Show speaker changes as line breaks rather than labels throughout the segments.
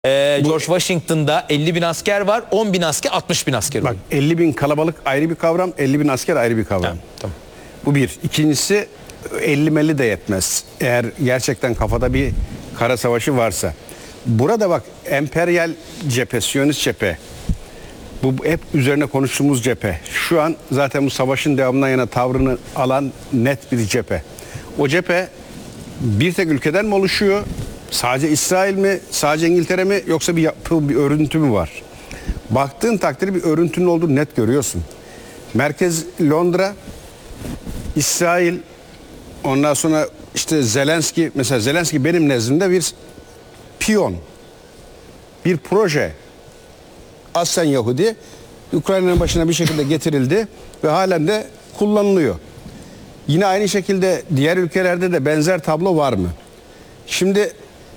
George Washington'da 50 bin asker var, 10 bin asker, 60 bin asker.
Bak 50 bin kalabalık ayrı bir kavram, 50 bin asker ayrı bir kavram.
Tamam.
Bu bir. İkincisi 50 de yetmez. Eğer gerçekten kafada bir kara savaşı varsa. Burada bak emperyal cephe, Siyonist cephe. Bu hep üzerine konuştuğumuz cephe. Şu an zaten bu savaşın devamından yana tavrını alan net bir cephe. O cephe bir tek ülkeden mi oluşuyor? Sadece İsrail mi? Sadece İngiltere mi? Yoksa bir örüntü mü var? Baktığın takdirde bir örüntünün olduğunu net görüyorsun. Merkez Londra, İsrail, ondan sonra işte Zelenski, mesela Zelenski benim nezdimde bir piyon, bir proje. Aslen Yahudi, Ukrayna'nın başına bir şekilde getirildi ve halen de kullanılıyor. Yine aynı şekilde diğer ülkelerde de benzer tablo var mı? Şimdi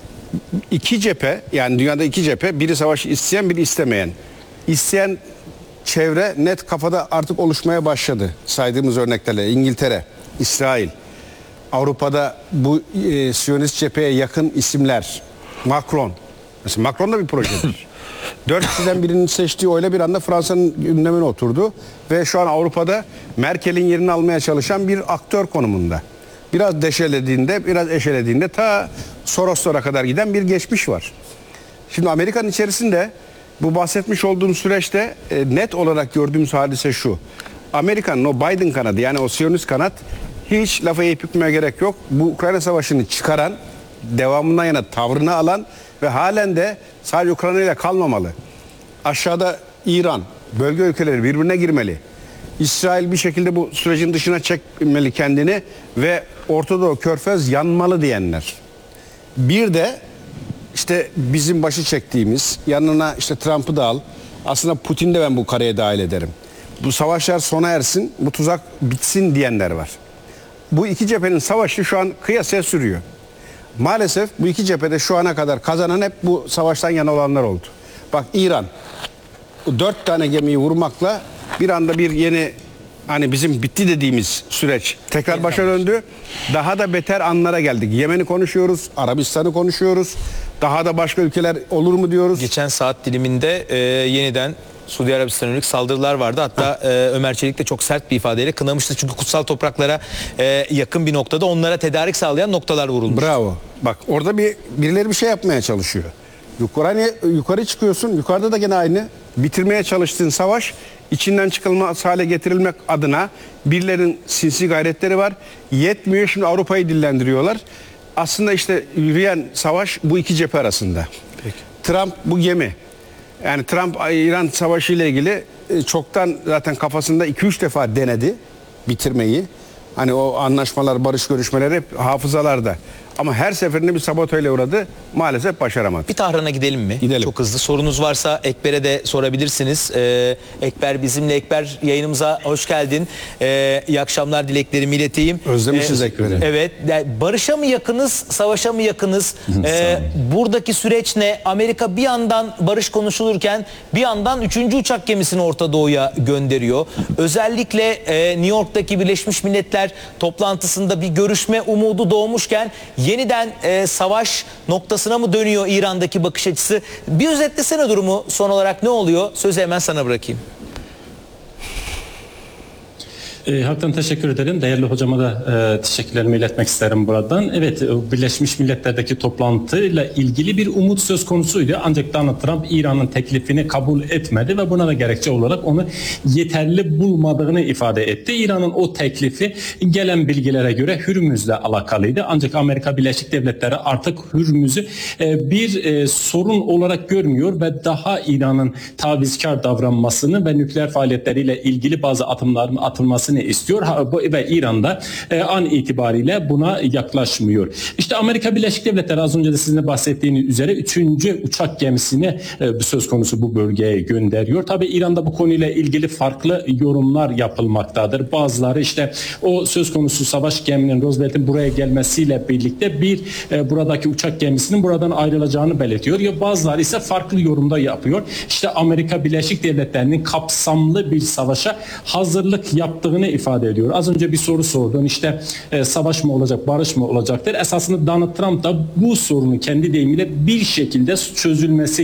iki cephe, yani dünyada iki cephe, biri savaşı isteyen, biri istemeyen. İsteyen çevre net kafada artık oluşmaya başladı. Saydığımız örneklerle İngiltere, İsrail, Avrupa'da bu Siyonist cepheye yakın isimler, Macron. Mesela Macron da bir projedir. 4 kişiden birinin seçtiği oyla bir anda Fransa'nın gündemine oturdu ve şu an Avrupa'da Merkel'in yerini almaya çalışan bir aktör konumunda. Biraz deşelediğinde, biraz eşelediğinde ta Soroslara kadar giden bir geçmiş var. Şimdi Amerika'nın içerisinde bu bahsetmiş olduğum süreçte net olarak gördüğümüz hadise şu. Amerika'nın o Biden kanadı, yani o Siyonist kanat, hiç lafa yiyip yutmaya gerek yok. Bu Ukrayna Savaşı'nı çıkaran, devamından yana tavrını alan ve halen de sadece Ukrayna ile kalmamalı. Aşağıda İran, bölge ülkeleri birbirine girmeli. İsrail bir şekilde bu sürecin dışına çekmeli kendini ve Orta Doğu, Körfez yanmalı diyenler. Bir de işte bizim başı çektiğimiz, yanına işte Trump'ı da al. Aslında Putin'i de ben bu kareye dahil ederim. Bu savaşlar sona ersin, bu tuzak bitsin diyenler var. Bu iki cephenin savaşı şu an kıyasaya sürüyor. Maalesef bu iki cephede şu ana kadar kazanan hep bu savaştan yana olanlar oldu. Bak İran 4 tane gemiyi vurmakla bir anda bir yeni, hani bizim bitti dediğimiz süreç tekrar başa döndü. Daha da beter anlara geldik. Yemen'i konuşuyoruz, Arabistan'ı konuşuyoruz. Daha da başka ülkeler olur mu diyoruz.
Geçen saat diliminde yeniden Suudi Arabistan'a yönelik saldırılar vardı. Hatta Ömer Çelik de çok sert bir ifadeyle kınamıştı. Çünkü kutsal topraklara yakın bir noktada onlara tedarik sağlayan noktalar vurulmuş.
Bravo. Bak orada birileri bir şey yapmaya çalışıyor. Yukarı çıkıyorsun. Yukarıda da gene aynı. Bitirmeye çalıştığın savaş içinden çıkılmaz hale getirilmek adına birilerinin sinsi gayretleri var. Yetmiyor, şimdi Avrupa'yı dillendiriyorlar. Aslında işte yürüyen savaş bu iki cephe arasında.
Peki.
Trump bu gemi. Yani Trump İran savaşı ile ilgili çoktan zaten kafasında 2-3 defa denedi bitirmeyi. Hani o anlaşmalar, barış görüşmeleri hep hafızalarda. Ama her seferinde bir saboteyle uğradı. Maalesef başaramadı.
Bir Tahran'a gidelim mi?
Gidelim.
Çok hızlı. Sorunuz varsa Ekber'e de sorabilirsiniz. Ekber bizimle. Ekber, yayınımıza hoş geldin. İyi akşamlar dileklerimi ileteyim.
Özlemişiz Ekber'i.
Evet. Barışa mı yakınız, savaşa mı yakınız? Buradaki süreç ne? Amerika bir yandan barış konuşulurken bir yandan 3. uçak gemisini Orta Doğu'ya gönderiyor. Özellikle New York'taki Birleşmiş Milletler toplantısında bir görüşme umudu doğmuşken yeniden savaş noktasına mı dönüyor İran'daki bakış açısı? Bir özetlesene durumu, son olarak ne oluyor? Sözü hemen sana bırakayım.
Hakikaten teşekkür ederim. Değerli hocama da teşekkürlerimi iletmek isterim buradan. Evet, Birleşmiş Milletler'deki toplantıyla ilgili bir umut söz konusuydu. Ancak Donald Trump İran'ın teklifini kabul etmedi ve buna da gerekçe olarak onu yeterli bulmadığını ifade etti. İran'ın o teklifi gelen bilgilere göre Hürmüz'le alakalıydı. Ancak Amerika Birleşik Devletleri artık Hürmüz'ü bir sorun olarak görmüyor ve daha İran'ın tavizkar davranmasını ve nükleer faaliyetleriyle ilgili bazı adımların atılmasını istiyor ve İran'da an itibariyle buna yaklaşmıyor. İşte Amerika Birleşik Devletleri az önce de sizin de bahsettiğiniz üzere 3. uçak gemisini söz konusu bu bölgeye gönderiyor. Tabii İran'da bu konuyla ilgili farklı yorumlar yapılmaktadır. Bazıları işte o söz konusu savaş geminin Roosevelt'in buraya gelmesiyle birlikte buradaki uçak gemisinin buradan ayrılacağını belirtiyor. Ya bazıları ise farklı yorumda yapıyor. İşte Amerika Birleşik Devletleri'nin kapsamlı bir savaşa hazırlık yaptığını ne ifade ediyor? Az önce bir soru sordun. İşte savaş mı olacak, barış mı olacaktır? Esasında Donald Trump da bu sorunu kendi deyimiyle bir şekilde çözülmesi